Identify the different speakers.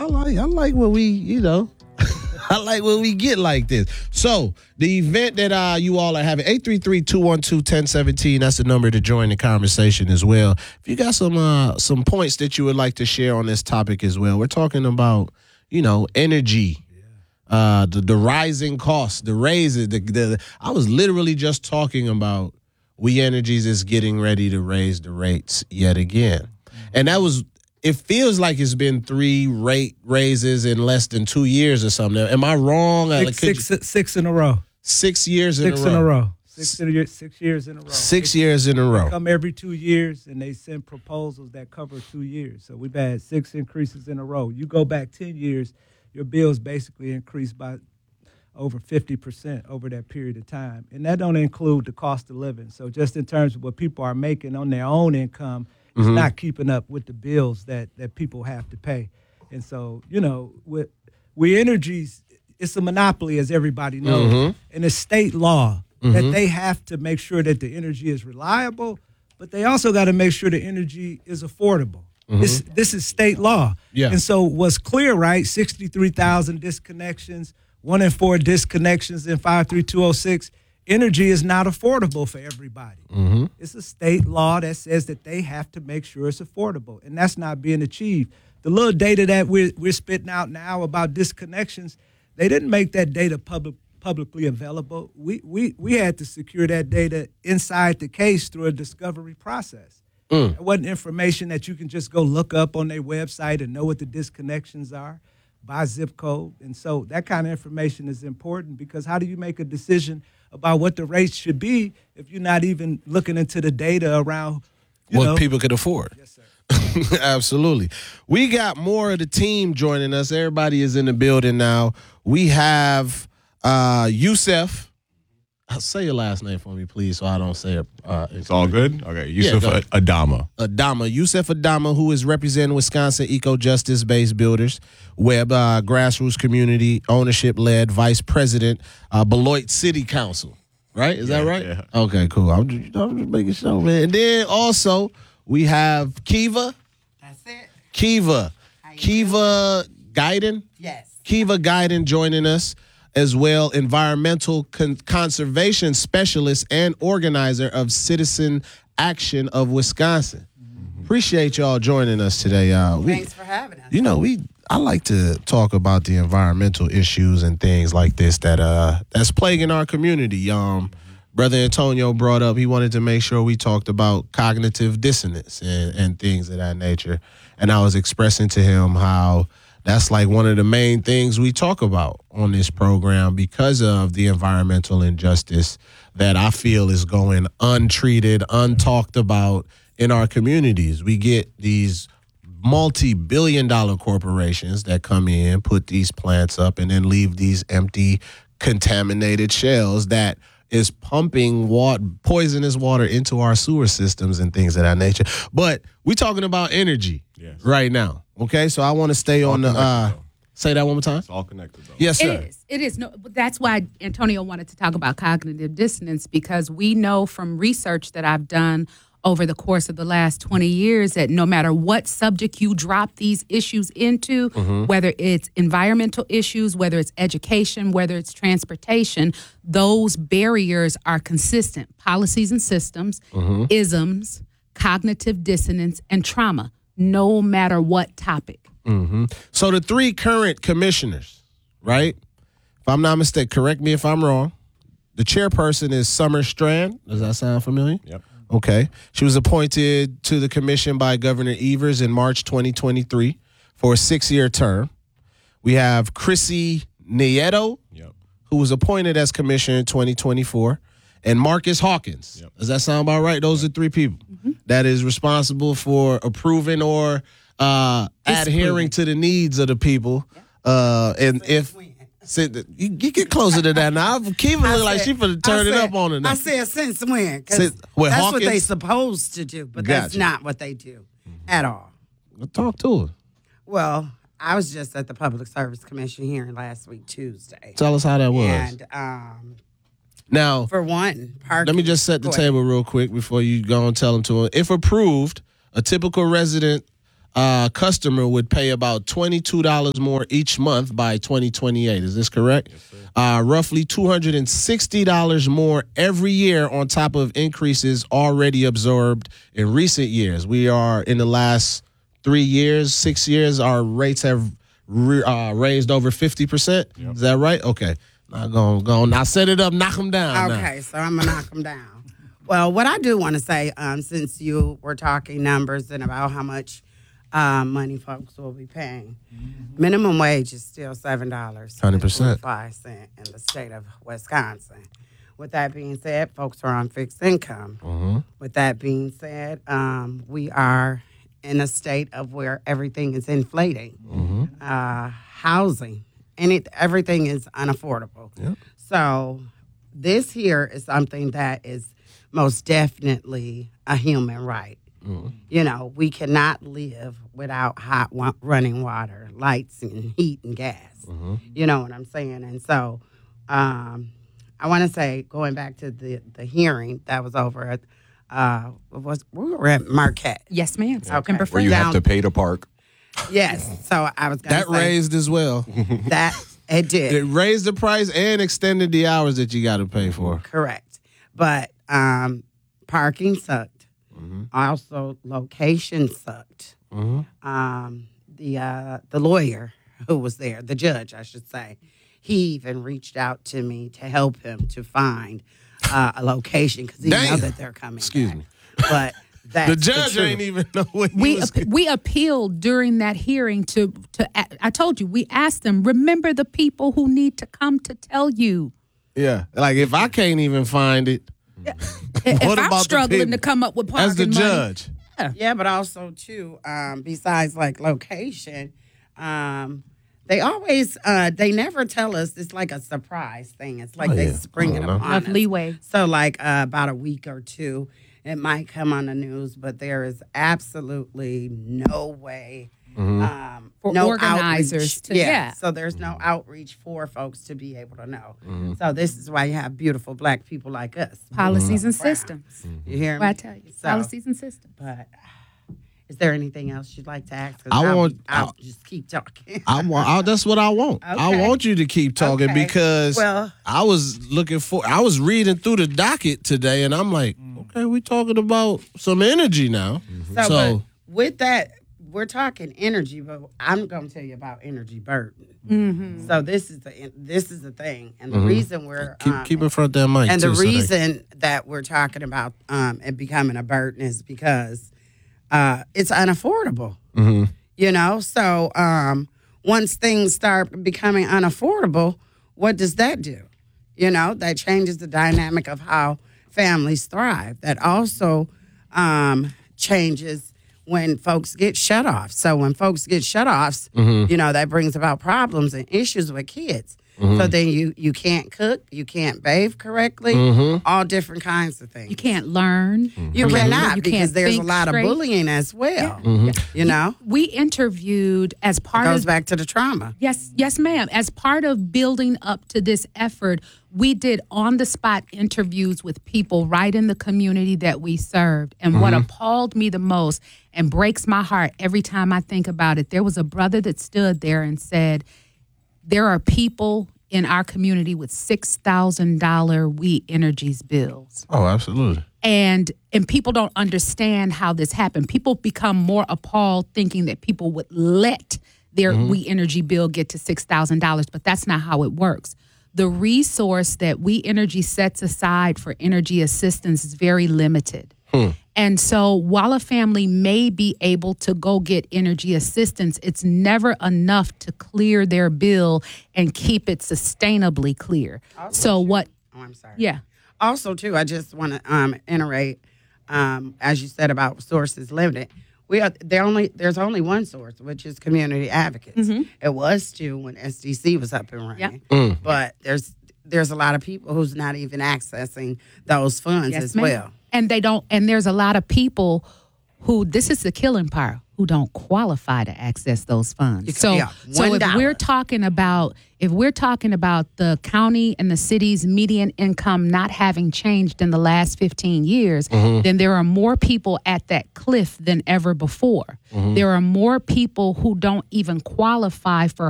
Speaker 1: like when we, I like when we get like this. So the event that you all are having, 833-212-1017, that's the number to join the conversation as well. If you got some points that you would like to share on this topic as well, we're talking about, energy. The rising costs, the raises. I was literally just talking about We Energies is getting ready to raise the rates yet again. And it feels like it's been 3 rate raises in less than 2 years or something. Am I wrong?
Speaker 2: Six in a row.
Speaker 1: 6 years in a row.
Speaker 2: 6 in a row. 6 years in a row.
Speaker 1: 6 years in a row.
Speaker 2: They come every 2 years, and they send proposals that cover 2 years. So we've had 6 increases in a row. You go back 10 years, your bills basically increased by over 50% over that period of time. And that don't include the cost of living. So just in terms of what people are making on their own income, it's not keeping up with the bills that people have to pay. And so, with We Energies, it's a monopoly, as everybody knows, and it's state law that they have to make sure that the energy is reliable, but they also got to make sure the energy is affordable. This is state law.
Speaker 1: Yeah.
Speaker 2: And so what's clear, right, 63,000 disconnections, 1 in 4 disconnections in 53206, energy is not affordable for everybody. It's a state law that says that they have to make sure it's affordable, and that's not being achieved. The little data that we're spitting out now about disconnections, they didn't make that data publicly available. We had to secure that data inside the case through a discovery process. It wasn't information that you can just go look up on their website and know what the disconnections are by zip code. And so that kind of information is important, because how do you make a decision about what the rates should be if you're not even looking into the data around
Speaker 1: what people could afford?
Speaker 2: Yes, sir.
Speaker 1: Absolutely. We got more of the team joining us. Everybody is in the building now. We have Yusef. Say your last name for me, please, so I don't say it.
Speaker 3: It's all good? Okay. Yusef Adama.
Speaker 1: Yusef Adama, who is representing Wisconsin eco-justice-based builders, web grassroots community ownership-led vice president, Beloit City Council. Right? Is that right?
Speaker 3: Yeah.
Speaker 1: Okay, cool. I'm just making sure, man. And then also we have Kiva.
Speaker 4: That's it.
Speaker 1: Kiva Guiden.
Speaker 4: Yes.
Speaker 1: Kiva Guiden joining us as well, environmental conservation specialist and organizer of Citizen Action of Wisconsin. Appreciate y'all joining us today, y'all.
Speaker 4: Thanks for having us.
Speaker 1: I like to talk about the environmental issues and things like this that's plaguing our community. Brother Antonio brought up, he wanted to make sure we talked about cognitive dissonance and things of that nature. And I was expressing to him how that's like one of the main things we talk about on this program because of the environmental injustice that I feel is going untreated, untalked about in our communities. We get these multi-billion-dollar corporations that come in, put these plants up, and then leave these empty, contaminated shells that is pumping poisonous water into our sewer systems and things of that nature. But we're talking about energy right now. Okay, so I want to stay on the say that one more time.
Speaker 3: It's all connected, though.
Speaker 1: Yes, sir.
Speaker 5: It is. No, that's why Antonio wanted to talk about cognitive dissonance, because we know from research that I've done over the course of the last 20 years that no matter what subject you drop these issues into, whether it's environmental issues, whether it's education, whether it's transportation, those barriers are consistent. Policies and systems, isms, cognitive dissonance, and trauma, no matter what topic.
Speaker 1: So the 3 current commissioners, right? If I'm not mistaken, correct me if I'm wrong. The chairperson is Summer Strand. Does that sound familiar?
Speaker 3: Yep.
Speaker 1: Okay. She was appointed to the commission by Governor Evers in March 2023 for a 6-year term. We have Chrissy Nieto, who was appointed as commissioner in 2024, and Marcus Hawkins. Does that sound about right? Those are 3 people that is responsible for approving or adhering to the needs of the people. And if you get closer to that now, Kiva look like she finna turn it up on her now.
Speaker 4: I said since when? Because that's what they supposed to do, but that's not what they do at all.
Speaker 1: Talk to her.
Speaker 4: Well, I was just at the Public Service Commission hearing last week, Tuesday.
Speaker 1: Tell us how that was.
Speaker 4: And
Speaker 1: now,
Speaker 4: for one, parking.
Speaker 1: Let me just set the table real quick before you go and tell them to her. If approved, a typical resident customer would pay about $22 more each month by 2028. Is this correct? Yes, sir. Roughly $260 more every year on top of increases already absorbed in recent years. We are in the last 3 years, 6 years, our rates have raised over 50%. Yep. Is that right? Okay. Now go. Now set it up, knock them down.
Speaker 4: Okay, so I'm going to knock them down. Well, what I do want to say, since you were talking numbers and about how much money folks will be paying, minimum wage is still $7.25 in the state of Wisconsin. With that being said, folks are on fixed income. Mm-hmm. With that being said, we are in a state of where everything is inflating. Mm-hmm. Housing, everything is unaffordable. Yep. So this here is something that is most definitely a human right. Mm-hmm. You know, we cannot live without hot running water, lights and heat and gas. Mm-hmm. You know what I'm saying? And so I want to say, going back to the hearing that was over at, we were at Marquette.
Speaker 5: Yes, ma'am.
Speaker 4: Okay.
Speaker 3: Where you have to pay to park.
Speaker 4: Yes. So I was going to say.
Speaker 1: That raised as well.
Speaker 4: That it did.
Speaker 1: It raised the price and extended the hours that you got to pay for.
Speaker 4: Correct. But parking sucked. Mm-hmm. Also, location sucked. Mm-hmm. The lawyer who was there, the judge, I should say, he even reached out to me to help him to find a location because he knows that they're coming.
Speaker 1: Excuse me.
Speaker 4: But
Speaker 1: the judge ain't even know what
Speaker 5: we appealed during that hearing to. I told you, we asked them, remember the people who need to come to tell you.
Speaker 1: Yeah, like if I can't even find it.
Speaker 5: If I'm struggling to come up with parking
Speaker 1: as the
Speaker 5: money,
Speaker 1: judge.
Speaker 4: Yeah, but also too, besides like location, they always they never tell us. It's like a surprise thing. It's like they spring it upon us.
Speaker 5: Leeway.
Speaker 4: So like about a week or two, it might come on the news, but there is absolutely no way. Mm-hmm.
Speaker 5: For
Speaker 4: no
Speaker 5: organizers
Speaker 4: outreach. So there's no outreach for folks to be able to know. Mm-hmm. So this is why you have beautiful black people like us.
Speaker 5: Policies and systems.
Speaker 4: Mm-hmm. You hear me?
Speaker 5: Well, I tell you, policies and systems.
Speaker 4: But is there anything else you'd like to ask? I'll just keep talking.
Speaker 1: That's what I want. Okay. I want you to keep talking because I was reading through the docket today and I'm like, okay, we talking about some energy now. Mm-hmm.
Speaker 4: So with that, we're talking energy, but I'm going to tell you about energy burden. Mm-hmm. So this is the thing, and the reason we're
Speaker 1: keep in front of that mic.
Speaker 4: And the reason that we're talking about it becoming a burden is because it's unaffordable. Mm-hmm. You know, so once things start becoming unaffordable, what does that do? You know, that changes the dynamic of how families thrive. That also changes when folks get shut off. So when folks get shut offs, you know, that brings about problems and issues with kids. Mm-hmm. So then you can't cook, you can't bathe correctly, all different kinds of things.
Speaker 5: You can't learn.
Speaker 4: Mm-hmm. You cannot because there's a lot of bullying as well. Yeah. Mm-hmm. You know?
Speaker 5: We interviewed as part of...
Speaker 4: It goes back to the trauma.
Speaker 5: Yes, ma'am. As part of building up to this effort, we did on-the-spot interviews with people right in the community that we served. And what appalled me the most and breaks my heart every time I think about it, there was a brother that stood there and said, there are people in our community with $6,000 We Energies bills.
Speaker 1: Oh, absolutely.
Speaker 5: And people don't understand how this happened. People become more appalled thinking that people would let their We Energy bill get to $6,000, but that's not how it works. The resource that We Energy sets aside for energy assistance is very limited. And so while a family may be able to go get energy assistance, it's never enough to clear their bill and keep it sustainably clear.
Speaker 4: I'm sorry.
Speaker 5: Yeah.
Speaker 4: Also, too, I just want to iterate, as you said about sources limited. There's only one source, which is community advocates. Mm-hmm. It was too when SDC was up and running. Yep. But there's a lot of people who's not even accessing those funds as well.
Speaker 5: And they don't. And there's a lot of people who, this is the killing part, who don't qualify to access those funds. So
Speaker 4: $1.
Speaker 5: if we're talking about the county and the city's median income not having changed in the last 15 years, then there are more people at that cliff than ever before. There are more people who don't even qualify for